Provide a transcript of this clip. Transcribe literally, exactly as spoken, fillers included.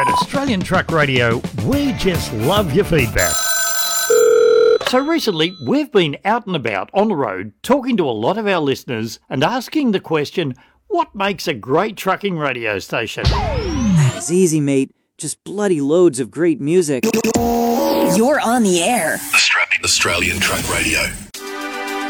At Australian Truck Radio, we just love your feedback. So recently, we've been out and about on the road talking to a lot of our listeners and asking the question, what makes a great trucking radio station? That is easy, mate. Just bloody loads of great music. You're on the air. Australian, Australian Truck Radio.